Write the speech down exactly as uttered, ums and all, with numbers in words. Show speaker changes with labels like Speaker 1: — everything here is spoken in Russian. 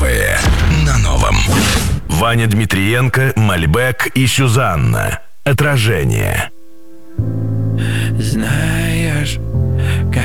Speaker 1: Новые на новом. Ваня Дмитриенко, Мальбек и Сюзанна. Отражение.